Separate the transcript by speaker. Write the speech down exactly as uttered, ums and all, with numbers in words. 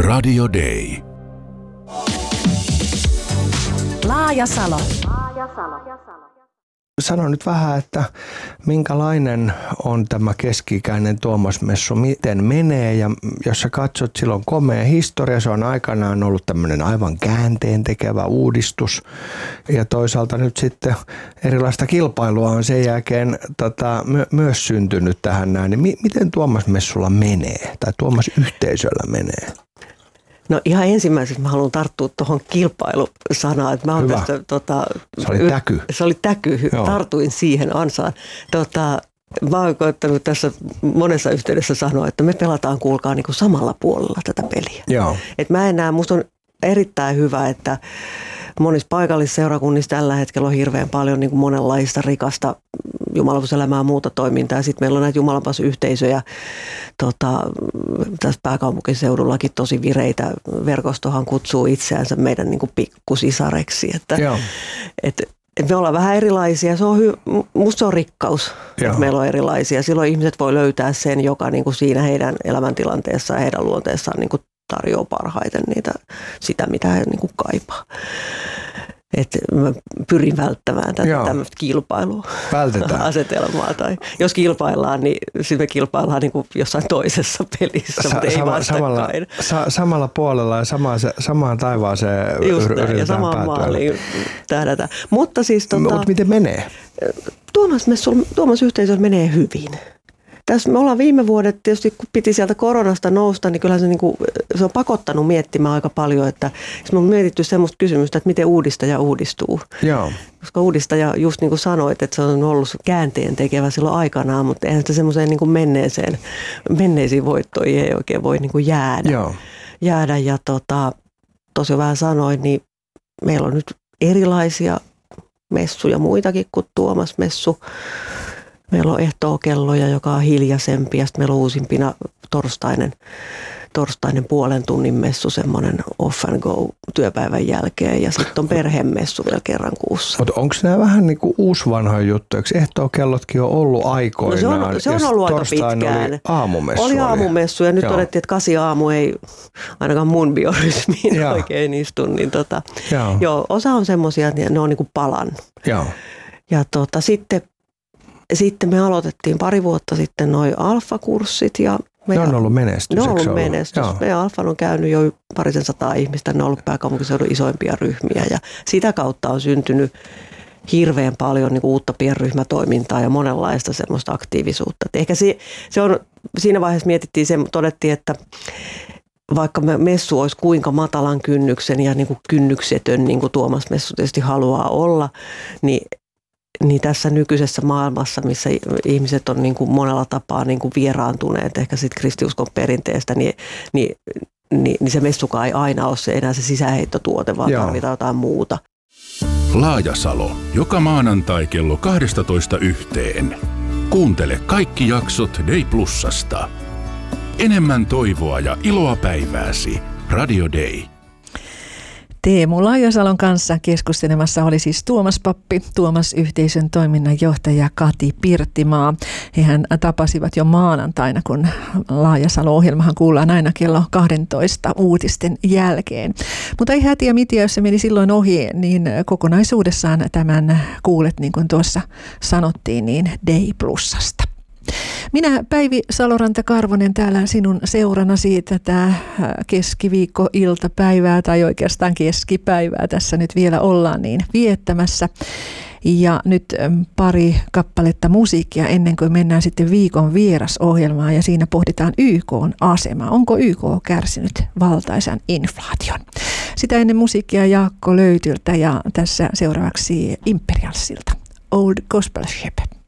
Speaker 1: Radio Day.
Speaker 2: Laajasalo.
Speaker 3: Sano nyt vähän, että minkälainen on tämä keski-ikäinen Tuomas-messu, miten menee, ja jos sä katsot, silloin komea historia, se on aikanaan ollut tämmöinen aivan käänteen tekevä uudistus, ja toisaalta nyt sitten erilaista kilpailua on sen jälkeen tota, my- myös syntynyt tähän näin, niin mi- miten Tuomas-messulla menee, tai Tuomas-yhteisöllä menee?
Speaker 4: No ihan ensimmäiseksi mä haluan tarttua tuohon kilpailusanaan. Että mä oon tästä, tota,
Speaker 3: se oli täky.
Speaker 4: Se oli täky,
Speaker 3: Joo.
Speaker 4: Tartuin siihen ansaan. Tota, mä oon koettanut tässä monessa yhteydessä sanoa, että me pelataan kuulkaa niin kuin samalla puolella tätä peliä.
Speaker 3: Joo.
Speaker 4: Et mä en näe, musta on erittäin hyvä, että monissa paikallisseurakunnissa tällä hetkellä on hirveän paljon niin kuin monenlaista rikasta jumalapalveluselämää ja muuta toimintaa. Ja sitten meillä on näitä jumalapalvelusyhteisöjä tota, tässä pääkaupunkiseudullakin tosi vireitä. Verkostohan kutsuu itseänsä meidän niin kuin pikkusisareksi. Että, et, et me ollaan vähän erilaisia. Se on hy- musta se on rikkaus, Joo. että meillä on erilaisia. Silloin ihmiset voi löytää sen, joka niin kuin siinä heidän elämäntilanteessaan ja heidän luonteessaan niin kuin tarjoaa parhaiten niitä, sitä, mitä he niin kuin kaipaa. Että mä pyrin välttämään tätä tämmöistä kilpailua asetelmaa. Tai jos kilpaillaan, niin sitten me kilpaillaan niin kuin jossain toisessa pelissä, Sa- mutta ei sama,
Speaker 3: samalla, sa- samalla puolella ja sama, se, samaan taivaaseen
Speaker 4: Just
Speaker 3: yritetään
Speaker 4: näin, ja samaan maaliin tähdätä. Mutta siis tota,
Speaker 3: Mut miten menee?
Speaker 4: Tuomas-yhteisöllä menee hyvin. Tässä me ollaan viime vuodet, tietysti kun piti sieltä koronasta nousta, niin kyllähän se, niin kuin, se on pakottanut miettimään aika paljon, että me on mietitty semmoista kysymystä, että miten uudistaja uudistuu.
Speaker 3: Joo.
Speaker 4: Koska uudistaja, just niin kuin sanoit, että se on ollut käänteen tekevä silloin aikanaan, mutta eihän sitä semmoiseen niin kuin menneeseen, menneisiin voittoihin ei oikein voi niin kuin jäädä.
Speaker 3: Joo.
Speaker 4: jäädä. Ja tota, tosiaan vähän sanoin, niin meillä on nyt erilaisia messuja muitakin kuin Tuomas-messu. Meillä on ehtookelloja, joka on hiljaisempi, ja sitten meillä on uusimpina torstainen, torstainen puolen tunnin messu, semmoinen off and go työpäivän jälkeen, ja sitten on perhemessu vielä kerran kuussa.
Speaker 3: Mutta onko nämä vähän niin kuin uusvanhoja juttuja? Eikö ehtookellotkin on ollut aikoinaan?
Speaker 4: No se on, se on ollut aika pitkään.
Speaker 3: Oli aamumessu.
Speaker 4: Oli aamumessu, ja nyt
Speaker 3: Joo.
Speaker 4: todettiin, että kasi aamu ei ainakaan mun biorytmiin
Speaker 3: Joo.
Speaker 4: oikein istu. Niin tota,
Speaker 3: Joo.
Speaker 4: joo, osa on semmoisia, että ne on niin kuin palannut.
Speaker 3: Joo.
Speaker 4: Ja tota, sitten Sitten me aloitettiin pari vuotta sitten noi alfakurssit. Ja me
Speaker 3: ne on ollut menestys.
Speaker 4: Ne on ollut menestys.
Speaker 3: Joo.
Speaker 4: Meidän alfan on käynyt jo parisen sataa ihmistä. Ne on ollut pääkaupunkiseudun isoimpia ryhmiä. Ja sitä kautta on syntynyt hirveän paljon niin kuin uutta pienryhmätoimintaa ja monenlaista semmoista aktiivisuutta. Et ehkä se, se on, siinä vaiheessa mietittiin, se, todettiin, että vaikka messu olisi kuinka matalan kynnyksen ja niin kuin kynnyksetön, niin kuin Tuomas-messu tietysti haluaa olla, niin Niin tässä nykyisessä maailmassa, missä ihmiset on niin kuin monella tapaa niin kuin vieraantuneet ehkä sitten kristiuskon perinteestä, niin, niin, niin, niin se messukaan ei aina ole se enää se sisäheittotuote, vaan Joo. tarvitaan jotain muuta.
Speaker 1: Laajasalo. Joka maanantai kello kaksitoista yhteen. Kuuntele kaikki jaksot Day Plusasta. Enemmän toivoa ja iloa päivääsi. Radio Day.
Speaker 2: Teemu Laajasalon kanssa keskustelemassa oli siis Tuomas Pappi, Tuomas-yhteisön toiminnanjohtaja Kati Pirttimaa. Hehän tapasivat jo maanantaina, kun Laajasalo-ohjelmahan kuullaan aina kello kaksitoista uutisten jälkeen. Mutta ei hätiä mitään, jos se meni silloin ohi, niin kokonaisuudessaan tämän kuulet, niin kuin tuossa sanottiin, niin Day Plusasta. Minä Päivi Saloranta-Karvonen täällä sinun seuranasi tätä keskiviikko-iltapäivää tai oikeastaan keskipäivää tässä nyt vielä ollaan niin viettämässä. Ja nyt pari kappaletta musiikkia ennen kuin mennään sitten viikon vierasohjelmaan ja siinä pohditaan Y K:n asemaa. Onko Y K kärsinyt valtaisan inflaation? Sitä ennen musiikkia Jaakko Löytyltä ja tässä seuraavaksi Imperialsilta Old Gospel Ship.